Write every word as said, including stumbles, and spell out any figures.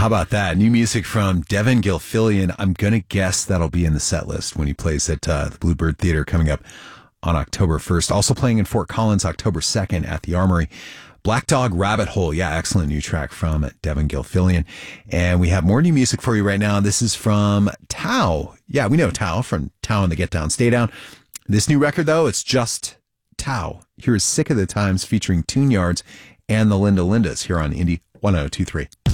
how about that? New music from Devin Gilfillian. I'm going to guess that'll be in the set list when he plays at uh, the Bluebird Theater coming up on October first. Also playing in Fort Collins October second at the Armory. Black Dog Rabbit Hole. Yeah, excellent new track from Devin Gilfillian. And we have more new music for you right now. This is from Tao. Yeah, we know Tao from Tao and the Get Down, Stay Down. This new record, though, it's just Tao. Here is Sick of the Times featuring Tune Yards and the Linda Lindas here on Indie one oh two three.